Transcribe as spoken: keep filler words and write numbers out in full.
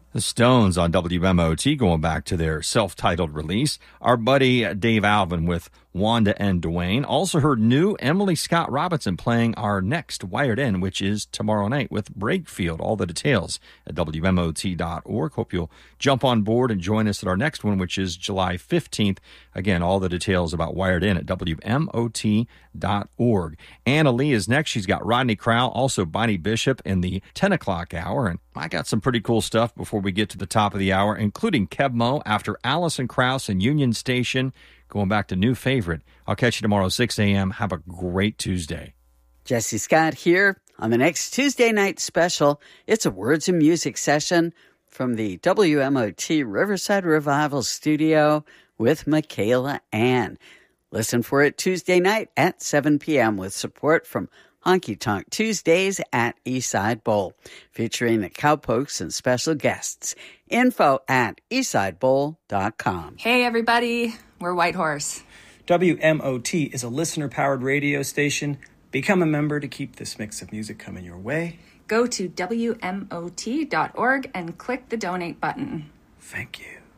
The Stones on W M O T going back to their self-titled release. Our buddy Dave Alvin with Wanda and Dwayne. Also heard new Emily Scott Robinson playing our next Wired In, which is tomorrow night with Brakefield. All the details at W M O T dot org. Hope you'll jump on board and join us at our next one, which is July fifteenth. Again, all the details about Wired In at W M O T dot org. Anna Lee is next. She's got Rodney Crowell, also Bonnie Bishop in the ten o'clock hour. And I got some pretty cool stuff before we get to the top of the hour, including Kebmo after Allison Krauss and Union Station. Going back to New Favorite. I'll catch you tomorrow, six a.m. Have a great Tuesday. Jesse Scott here on the next Tuesday night special. It's a Words and Music session from the W M O T Riverside Revival Studio with Michaela Ann. Listen for it Tuesday night at seven p.m. with support from Honky Tonk Tuesdays at Eastside Bowl, featuring the Cowpokes and special guests. Info at eastside bowl dot com. Hey, everybody. We're Whitehorse. W M O T is a listener-powered radio station. Become a member to keep this mix of music coming your way. Go to W M O T dot org and click the donate button. Thank you.